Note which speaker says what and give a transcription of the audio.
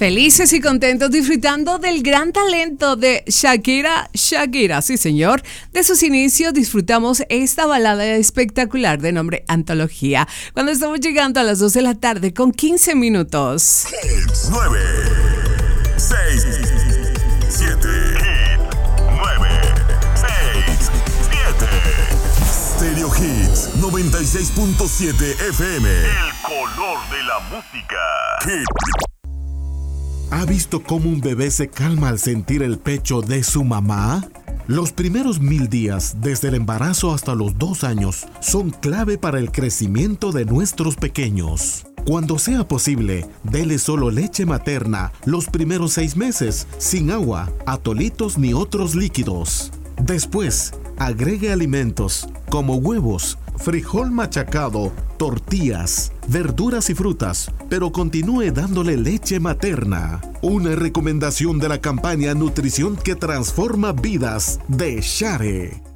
Speaker 1: Felices y contentos disfrutando del gran talento de Shakira, sí señor. De sus inicios disfrutamos esta balada espectacular de nombre Antología, cuando estamos llegando a las 2 de la tarde con 15 minutos.
Speaker 2: Hits 9, 6, 7, 9, 6, 7. Stereo Hits 96.7 FM. El color de la música.
Speaker 3: ¿Ha visto cómo un bebé se calma al sentir el pecho de su mamá? Los primeros 1000 días, desde el embarazo hasta los 2 años, son clave para el crecimiento de nuestros pequeños. Cuando sea posible, dele solo leche materna los primeros 6 meses, sin agua, atolitos ni otros líquidos. Después, agregue alimentos como huevos, frijol machacado, tortillas, verduras y frutas, pero continúe dándole leche materna. Una recomendación de la campaña Nutrición que transforma vidas de Share.